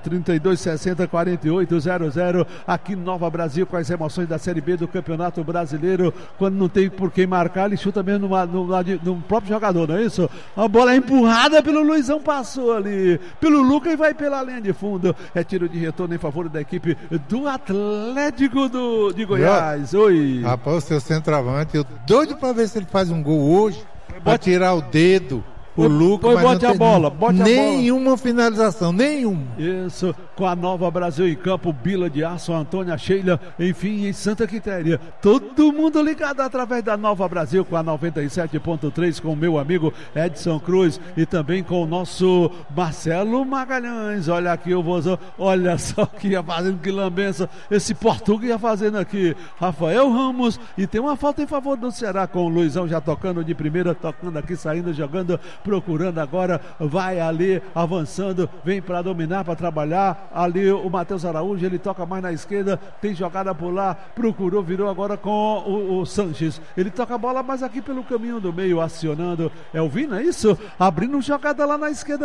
3260-4800, aqui em Nova Brasil, com as emoções da Série B do Campeonato Brasileiro. Quando não tem por quem marcar, ele chuta mesmo no próprio jogador, não é isso? A bola é empurrada pelo Luizão, passou ali pelo Lucas e vai pela linha de fundo. É tiro de retorno em favor da equipe do Atlético de Goiás. Oi. Rapaz, o seu centroavante, eu doido pra ver se ele faz um gol hoje, pra tirar o dedo. O Lucas, mas bote a bola, nenhuma finalização, nenhuma. Isso, com a Nova Brasil em campo, Bila de Aço, Antônia Sheila, enfim, em Santa Quitéria. Todo mundo ligado através da Nova Brasil, com a 97.3, com o meu amigo Edson Cruz e também com o nosso Marcelo Magalhães. Olha aqui o Vozão, olha só que ia fazendo, que lambença esse português ia fazendo aqui. Rafael Ramos, e tem uma falta em favor do Ceará, com o Luizão já tocando de primeira, tocando aqui, saindo, jogando, procurando agora, vai ali, avançando, vem para dominar, para trabalhar, ali o Matheus Araújo, ele toca mais na esquerda, tem jogada por lá, procurou, virou agora com o Sanches, ele toca a bola mais aqui pelo caminho do meio, acionando, é o Vina, isso? Abrindo jogada lá na esquerda,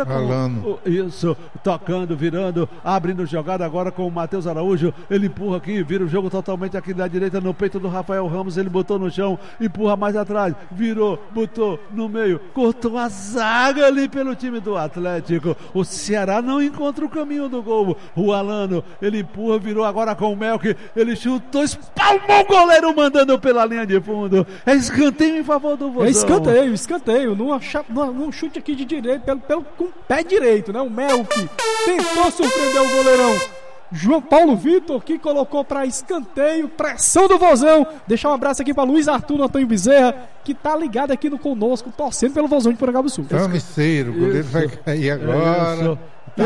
isso, tocando, virando, abrindo jogada agora com o Matheus Araújo, ele empurra aqui, vira o jogo totalmente aqui da direita, no peito do Rafael Ramos, ele botou no chão, empurra mais atrás, virou, botou no meio, cortou a zaga ali pelo time do Atlético. O Ceará não encontra o caminho do gol. O Alano, ele empurra, virou agora com o Melk, ele chutou, espalmou o goleiro, mandando pela linha de fundo. É escanteio em favor do Vozão. É escanteio. Num chute aqui de direito, com o pé direito, né? O Melk tentou surpreender o goleirão João Paulo Vitor, que colocou para escanteio, pressão do Vozão. Deixar um abraço aqui para Luiz Arthur Antônio Bezerra, que tá ligado aqui no conosco, torcendo pelo Vozão de Porangabuçu. Tamiceiro, o goleiro vai cair agora.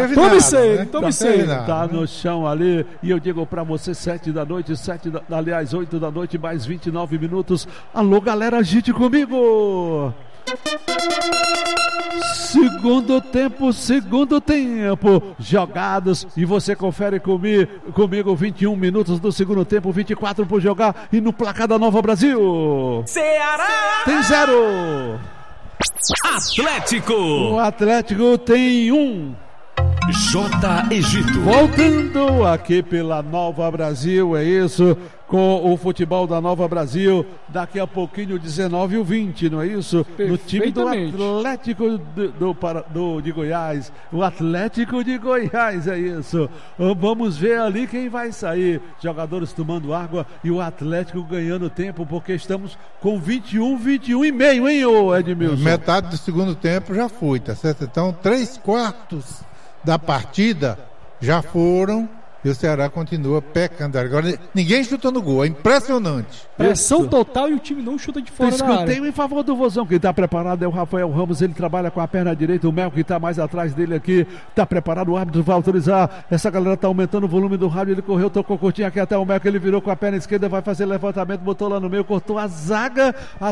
Tamiceiro. Tá no chão ali, e eu digo pra você, 7 da noite, 8 da noite, mais 29 minutos. Alô, galera, agite comigo! Segundo tempo, jogados, e você confere comigo 21 minutos do segundo tempo, 24 por jogar, e no placar da Nova Brasil, Ceará tem 0. Atlético. O Atlético tem 1. J. Egito. Voltando aqui pela Nova Brasil, é isso, com o futebol da Nova Brasil, daqui a pouquinho 19h20, não é isso? No time do Atlético de Goiás, o Atlético de Goiás, é isso. Vamos ver ali quem vai sair, jogadores tomando água e o Atlético ganhando tempo, porque estamos com 21 e meio, hein, ô Edmilson? Metade do segundo tempo já foi, tá certo? Então 3/4 da partida já foram, e o Ceará continua pecando. Agora ninguém chuta no gol, é impressionante. Pressão Isso. total e o time não chuta de fora da área. Escanteio em favor do Vozão. Quem está preparado é o Rafael Ramos. Ele trabalha com a perna direita. O Mel que está mais atrás dele aqui. Está preparado. O árbitro vai autorizar. Essa galera está aumentando o volume do rádio. Ele correu, tocou curtinho aqui até o Mel, que ele virou com a perna esquerda. Vai fazer levantamento. Botou lá no meio. Cortou a zaga. A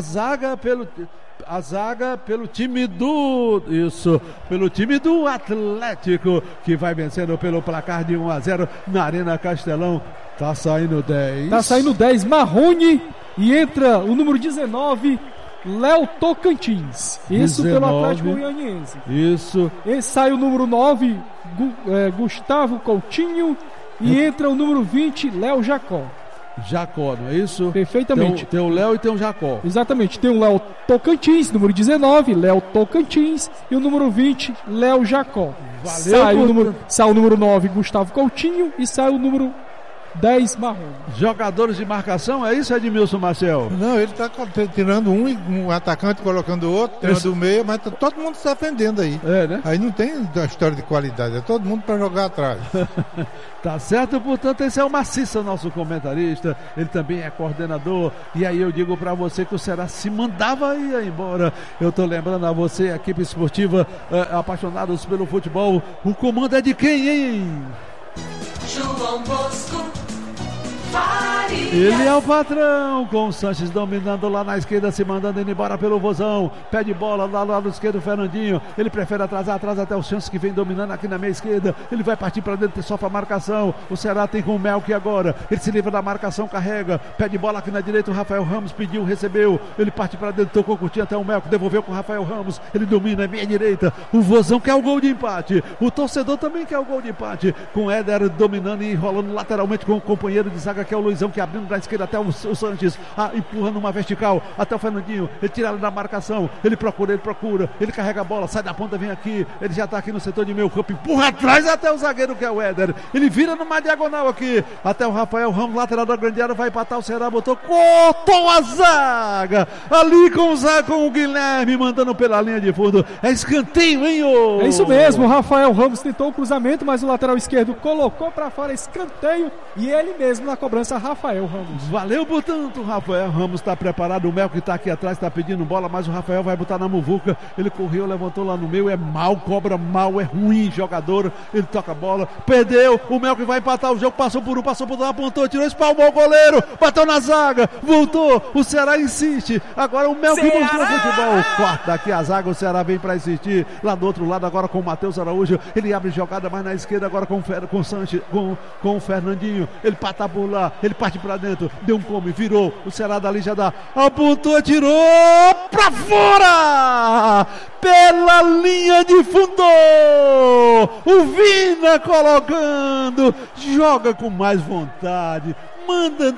zaga pelo time do... Isso. Pelo time do Atlético, que vai vencendo pelo placar de 1-0 na Arena Castelão. Tá saindo 10. Tá saindo 10, Marrone, e entra o número 19, Léo Tocantins. Isso 19. pelo Atlético Goianiense. Isso. E sai o número 9, Gustavo Coutinho, e entra o número 20, Léo Jacó. Jacó, não é isso? Perfeitamente. Tem o Léo e tem o Jacó. Exatamente, tem o Léo Tocantins, número 19, Léo Tocantins, e o número 20, Léo Jacó. Valeu, sai o número 9, Gustavo Coutinho, e sai o número 10, Marrom. Jogadores de marcação, é isso, Edmilson Marcel? Não, ele está tirando um atacante, colocando o outro, tirando o meio, mas tá todo mundo se defendendo aí. É, né? Aí não tem história de qualidade, é todo mundo para jogar atrás. Tá certo, portanto, esse é o Maciça, nosso comentarista. Ele também é coordenador. E aí eu digo para você que o Ceará se mandava ir embora. Eu tô lembrando a você, a equipe esportiva, apaixonados pelo futebol. O comando é de quem, hein? João Bosco Faria. Ele é o patrão, com o Sanches dominando lá na esquerda, se mandando indo embora pelo Vozão. Pede bola lá do lado esquerdo, o Fernandinho. Ele prefere atrasar até o Sanches, que vem dominando aqui na meia esquerda. Ele vai partir para dentro, sofre a marcação. O Ceará tem com o Melk agora. Ele se livra da marcação, carrega. Pede bola aqui na direita, o Rafael Ramos pediu, recebeu. Ele parte para dentro, tocou curtinho até o Melk, devolveu com o Rafael Ramos. Ele domina, é meia direita. O Vozão quer o gol de empate. O torcedor também quer o gol de empate. Com o Éder dominando e enrolando lateralmente com o companheiro de zaga, que é o Luizão, que abrindo da esquerda até o Sanches, empurra numa vertical até o Fernandinho. Ele tira ele da marcação, ele procura, ele carrega a bola, sai da ponta, vem aqui, ele já tá aqui no setor de meio campo, empurra atrás até o zagueiro, que é o Éder. Ele vira numa diagonal aqui até o Rafael Ramos, lateral da grande área, vai empatar. O Ceará cortou a zaga ali com o Guilherme mandando pela linha de fundo. É escanteio, hein, ô? É isso mesmo, o Rafael Ramos tentou o cruzamento, mas o lateral esquerdo colocou para fora, escanteio, e ele mesmo na cobrança, Rafael Ramos. Valeu, portanto, o Rafael Ramos está preparado. O Mel que está aqui atrás está pedindo bola, mas o Rafael vai botar na muvuca. Ele correu, levantou lá no meio, é mal, cobra mal, é ruim jogador. Ele toca a bola, perdeu. O Mel que vai empatar o jogo, passou por um, apontou, tirou, espalmou o goleiro, bateu na zaga, voltou. O Ceará insiste. Agora o Mel que mostrou futebol. Corta aqui a zaga, o Ceará vem para insistir. Lá do outro lado, agora com o Matheus Araújo. Ele abre jogada mais na esquerda, agora com o Sanches, com o Fernandinho. Ele pata por lá, ele parte pra dentro, deu um come, virou, o Ceará dali já dá, apontou, tirou pra fora, pela linha de fundo, o Vina colocando, joga com mais vontade, manda,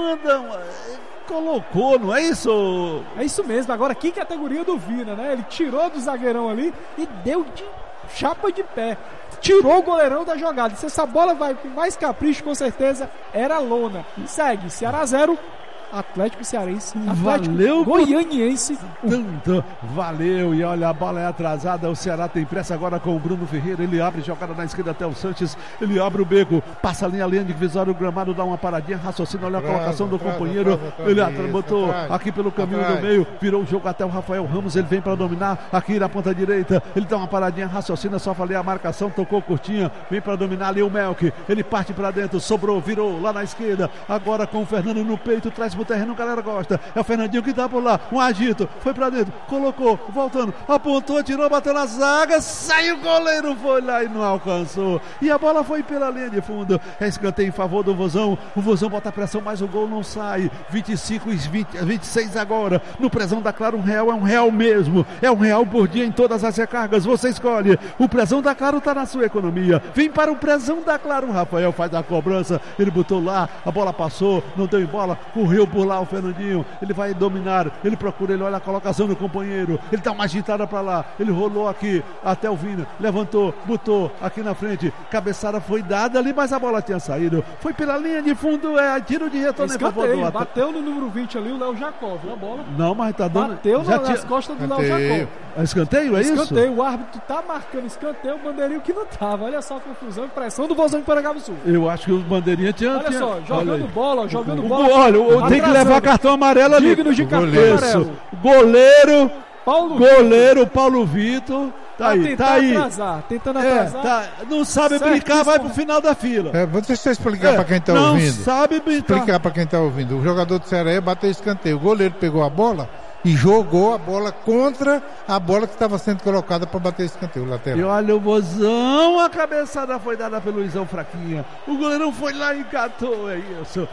colocou, não é isso? É isso mesmo, agora que categoria do Vina, né? Ele tirou do zagueirão ali e deu de chapa de pé. Tirou o goleirão da jogada. Se essa bola vai com mais capricho, com certeza era lona. Segue, Ceará 0, Atlético Cearense, Atlético Valeu, Goianiense. Tanto, valeu, e olha, a bola é atrasada, o Ceará tem pressa agora com o Bruno Ferreira, ele abre jogada na esquerda até o Sanches, ele abre o beco, passa a linha divisória, o gramado dá uma paradinha, raciocina, olha a colocação do companheiro, ele botou aqui pelo caminho do meio, virou o jogo até o Rafael Ramos, ele vem para dominar, aqui na ponta direita, ele dá uma paradinha, raciocina, só falei a marcação, tocou curtinha, vem para dominar ali o Melk, ele parte para dentro, sobrou, virou lá na esquerda, agora com o Fernando no peito, traz pro terreno, galera gosta, é o Fernandinho que tá por lá, um agito, foi pra dentro, colocou, voltando, apontou, tirou, bateu na zaga, saiu o goleiro, foi lá e não alcançou, e a bola foi pela linha de fundo, é escanteio em favor do Vozão, o Vozão bota pressão, mas o gol não sai, 25 e 26 agora, no Prezão da Claro, R$1 é R$1 mesmo, é R$1 por dia em todas as recargas, você escolhe, o Prezão da Claro tá na sua economia, vem para o Prezão da Claro, o Rafael faz a cobrança, ele botou lá, a bola passou, não deu em bola, correu por lá o Fernandinho, ele vai dominar, ele procura, ele olha a colocação do companheiro, ele dá uma agitada pra lá, ele rolou aqui até o Vina, levantou, botou aqui na frente, cabeçada foi dada ali, mas a bola tinha saído, foi pela linha de fundo, é tiro de retorno em favor do Atlético. Bateu no número 20 ali o Léo Jacó, viu a bola? Não, mas tá dando... Bateu nas costas do Léo Jacó. É escanteio, é isso? Escanteio, o árbitro tá marcando escanteio, o bandeirinho que não tava, olha só a confusão e pressão do Vozão de Parangaba do Sul. Eu acho que o bandeirinha tinha... Olha só, jogando bola, olha, tem que levar cartão amarelo ali. Digno de cartão Goleiro. amarelo. Goleiro Paulo Paulo Vitor. Tá aí, tentando tá aí. tentando É, atrasar. tá. Não sabe Certo, brincar, vai isso. pro final da fila. Deixa eu explicar para quem está não ouvindo. sabe brincar. Explicar para quem está ouvindo. O jogador do Ceará ia bater escanteio. O goleiro pegou a bola e jogou a bola contra a bola que estava sendo colocada para bater escanteio, o lateral. E olha o Vozão, a cabeçada foi dada pelo Luizão fraquinha. O goleirão foi lá e encatou, é isso.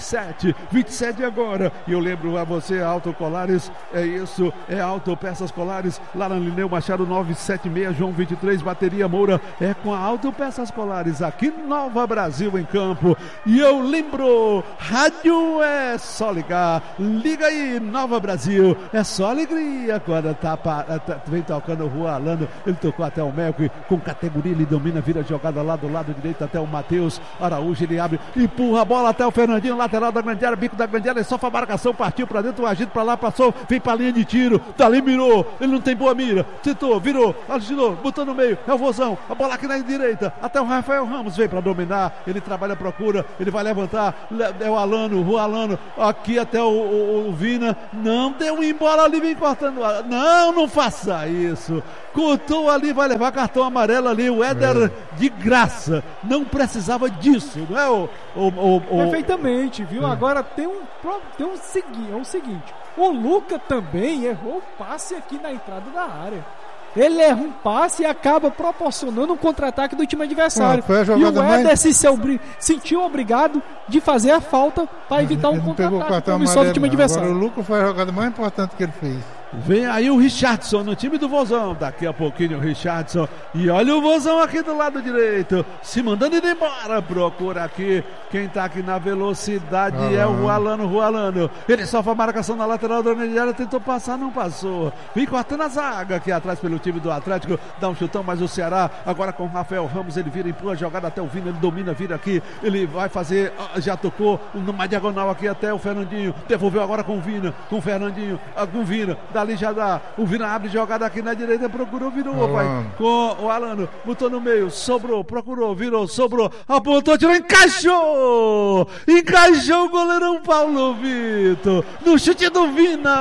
27 agora. E eu lembro a você, Auto Colares, é isso, é Auto Peças Colares, lá na Lineu Machado 976, João 23, Bateria Moura, é com a Auto Peças Colares, aqui Nova Brasil em campo. E eu lembro, rádio é só ligar, liga aí, Nova Brasil, é só alegria quando vem tocando o Rua Alano, ele tocou até o Melco com categoria, ele domina, vira jogada lá do lado direito até o Matheus Araújo, ele abre, empurra a bola até o Fernandinho, lateral da grande área, bico da grande área, só a marcação, partiu pra dentro, o agito pra lá, passou, vem pra linha de tiro, dali mirou, ele não tem boa mira, tentou, virou, agitou, botou no meio, é o Vozão, a bola aqui na direita, até o Rafael Ramos vem pra dominar, ele trabalha, procura, ele vai levantar, é o Alano, Rua Alano, aqui até o Vina, não deu embora ali, vem cortando, não faça isso, cortou ali, vai levar cartão amarelo ali, o Éder de graça, não precisava disso, não é o Perfeitamente, viu? Agora tem um seguinte, o Luca também errou o passe aqui na entrada da área. Ele erra um passe e acaba proporcionando um contra-ataque do time adversário. Foi a E jogada o Éder mais... sentiu obrigado de fazer a falta para evitar um contra-ataque promissor do time adversário. Agora o Lucas foi a jogada mais importante que ele fez. Vem aí o Richardson no time do Vozão. Daqui a pouquinho o Richardson. E olha o Vozão aqui do lado direito. Se mandando ir embora. Procura aqui. Quem tá aqui na velocidade é o Rualano. Ele sofre a marcação na lateral da grande área. Tentou passar, não passou. Vem cortando a zaga aqui atrás pelo time do Atlético. Dá um chutão, mas o Ceará agora com o Rafael Ramos. Ele vira, empurra a jogada até o Vina. Ele domina, vira aqui. Ele vai fazer. Já tocou numa diagonal aqui até o Fernandinho. Devolveu agora com o Vina. Com o Fernandinho. Com o Vina. Dali já dá. O Vina abre jogada aqui na direita. Procurou, virou, pai. Com o Alano. Botou no meio. Sobrou, procurou, virou, sobrou. Apontou, tirou, encaixou! Encaixou o goleirão Paulo Vitor. No chute do Vina.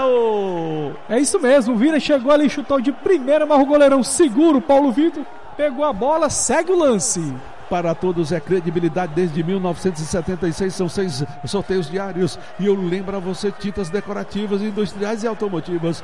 É isso mesmo. O Vina chegou ali, chutou de primeira, mas o goleirão seguro. Paulo Vitor pegou a bola, segue o lance. Para todos é credibilidade desde 1976, são 6 sorteios diários. E eu lembro a você, tintas decorativas, industriais e automotivas.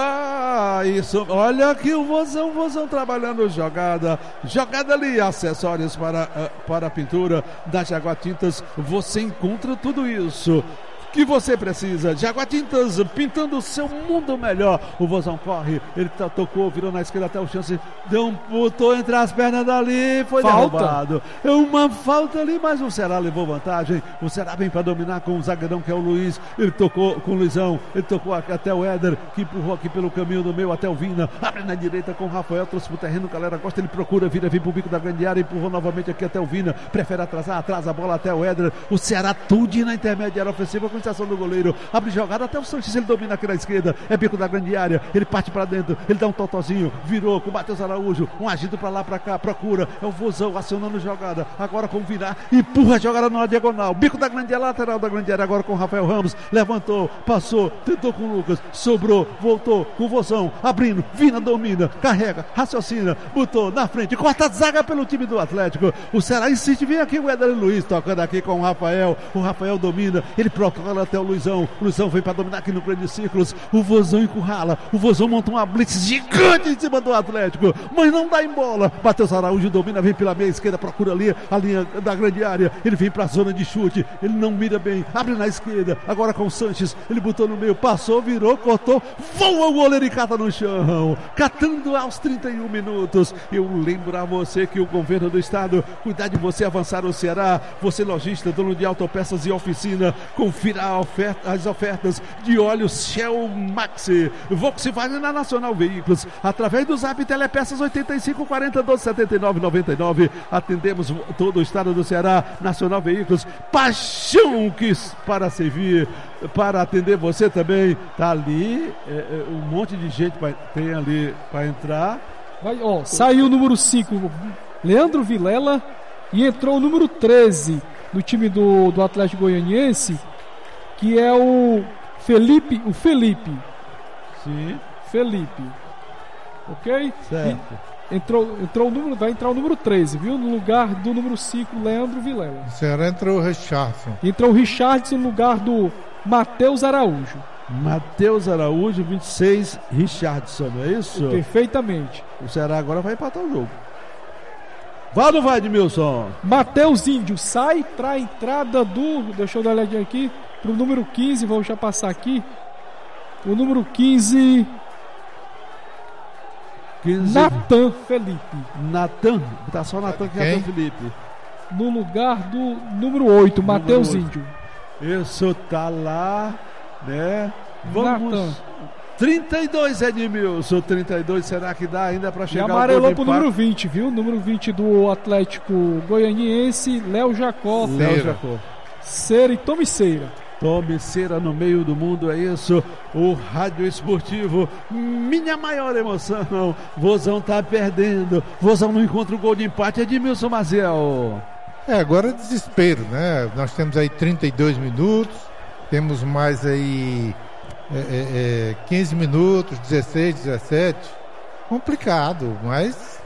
Isso, olha aqui o Vozão trabalhando jogada ali, acessórios para a pintura da Jaguar Tintas, você encontra tudo isso que você precisa. Jaguar Tintas, pintando o seu mundo melhor. O Vozão corre, ele tocou, virou na esquerda até o chance, botou entre as pernas dali, foi derrubado. É uma falta ali, mas o Ceará levou vantagem. O Ceará vem para dominar com o zagueirão que é o Luiz. Ele tocou com o Luizão, ele tocou até o Éder, que empurrou aqui pelo caminho do meio até o Vina. Abre na direita com o Rafael, trouxe pro terreno, galera gosta, ele procura, vem pro bico da grande área, empurrou novamente aqui até o Vina. Prefere atrasa a bola até o Éder. O Ceará tudo na intermediária ofensiva com iniciação do goleiro, abre jogada até o Sanches, ele domina aqui na esquerda, é bico da grande área, ele parte pra dentro, ele dá um totozinho, virou com o Matheus Araújo, um agito pra lá, pra cá, procura, é o Vozão acionando jogada, agora com o Vinar, empurra a jogada na diagonal, bico da grande área, lateral da grande área, agora com o Rafael Ramos, levantou, passou, tentou com o Lucas, sobrou, voltou com o Vozão, abrindo, Vina domina, carrega, raciocina, botou na frente, corta a zaga pelo time do Atlético, o Ceará insiste, vem aqui o Éder Luiz, tocando aqui com o Rafael domina, ele procura até o Luizão vem para dominar aqui no grande círculos, o Vozão encurrala, o Vozão monta uma blitz gigante em cima do Atlético, mas não dá em bola, Matheus Araújo domina, vem pela meia esquerda, procura ali a linha da grande área, ele vem para a zona de chute, ele não mira bem, abre na esquerda, agora com o Sanches, ele botou no meio, passou, virou, cortou, voa o goleiro e cata no chão, catando aos 31 minutos, eu lembro a você que o governo do estado, cuidar de você avançar o Ceará, você lojista, dono de autopeças e oficina, confira as ofertas de óleos Shell Maxi, Volkswagen na Nacional Veículos, através do Zap Telepeças 8540 1279 99. Atendemos todo o estado do Ceará. Nacional Veículos, paixão que para servir, para atender você também. Tá ali um monte de gente tem ali para entrar. Saiu o número 5, Leandro Vilela, e entrou o número 13 do time do Atlético Goianiense, que é o Felipe. Sim. Felipe. Ok? Certo. Entrou o número, vai entrar o número 13, viu? No lugar do número 5, Leandro Vilela. O Ceará entrou o Richardson. Entrou o Richardson no lugar do Matheus Araújo. Matheus Araújo, 26, Richardson, não é isso? Perfeitamente. O Ceará agora vai empatar o jogo. Vai ou não vai, Edmilson? Matheus Índio sai para a entrada do... Deixa eu dar uma olhadinha aqui. Pro número 15, vou já passar aqui. O número 15... Natan Felipe. Natan, tá só Natan que é o Felipe. No lugar do número 8, Matheus Índio. Isso tá lá, né? Vamos. Natan. 32, Edmilson. 32, será que dá ainda para chegar e amarelou pro número 20, viu? Número 20 do Atlético Goianiense, Léo Jacó. Cera e Tomiceira. Tomiceira no meio do mundo, é isso. O Rádio Esportivo, minha maior emoção. Vozão tá perdendo. Vozão não encontra o gol de empate. Edmilson Maciel. Agora é desespero, né? Nós temos aí 32 minutos. Temos mais aí 15 minutos, 16, 17. Complicado, mas